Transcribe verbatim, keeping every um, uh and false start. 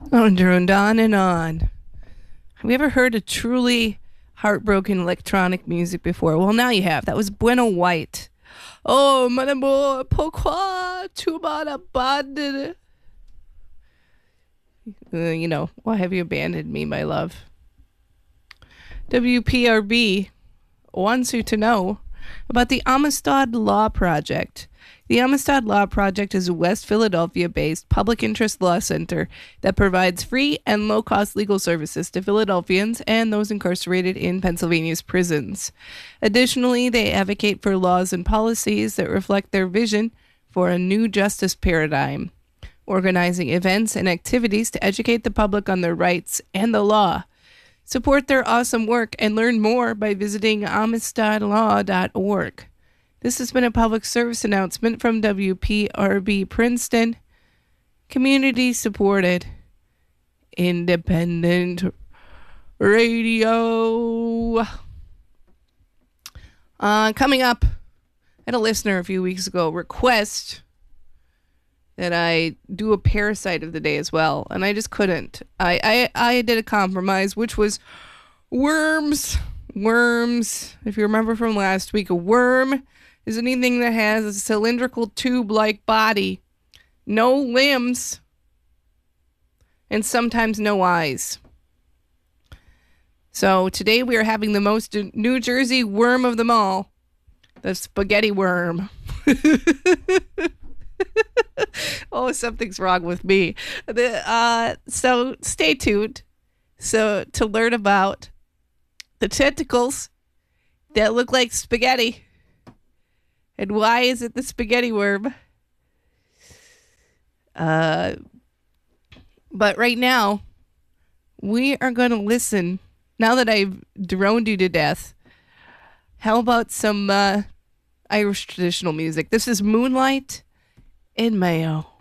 Oh, and droned on and on. Have you ever heard of truly heartbroken electronic music before? Well, now you have. That was Bueno White. Oh, mon amour, pourquoi tu m'as abandonné? Uh, you know, why have you abandoned me, my love? W P R B wants you to know about the Amistad Law Project. The Amistad Law Project is a West Philadelphia based public interest law center that provides free and low cost legal services to Philadelphians and those incarcerated in Pennsylvania's prisons. Additionally, they advocate for laws and policies that reflect their vision for a new justice paradigm, organizing events and activities to educate the public on their rights and the law. Support their awesome work and learn more by visiting amistad law dot org. This has been a public service announcement from W P R B Princeton, community supported, independent radio. Uh, coming up, I had a listener a few weeks ago request that I do a parasite of the day as well, and I just couldn't. I, I, I did a compromise, which was worms. Worms. If you remember from last week, a worm is anything that has a cylindrical tube-like body, no limbs, and sometimes no eyes. So today we are having the most New Jersey worm of them all, the spaghetti worm. Oh, something's wrong with me. The, uh, so stay tuned. So to learn about the tentacles that look like spaghetti, and why is it the spaghetti worm? Uh, but right now, we are going to listen. Now that I've droned you to death, how about some uh, Irish traditional music? This is Moonlight in Mayo.